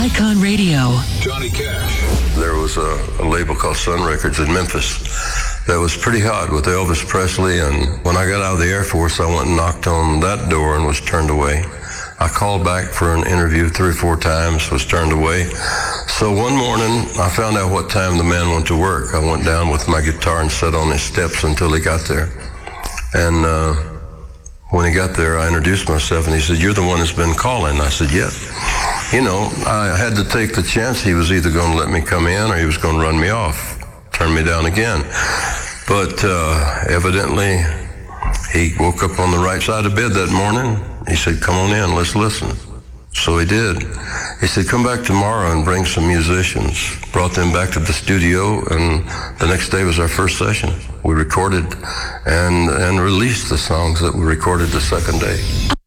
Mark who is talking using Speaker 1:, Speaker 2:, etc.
Speaker 1: Icon Radio.
Speaker 2: Johnny Cash.
Speaker 3: There was a label called Sun Records in Memphis that was pretty hot with Elvis Presley, and when I got out of the Air Force, I went and knocked on that door and was turned away. I called back for an interview 3 or 4 times, was turned away. So one morning, I found out what time the man went to work. I went down with my guitar and sat on his steps until he got there. And when he got there, I introduced myself, and he said, "You're the one that's been calling." I said, "Yeah." You know, I had to take the chance. He was either going to let me come in or he was going to run me off, turn me down again. But evidently, he woke up on the right side of bed that morning. He said, "Come on in, let's listen." So he did. He said, "Come back tomorrow and bring some musicians." Brought them back to the studio, and the next day was our first session. We recorded and released the songs that we recorded the second day.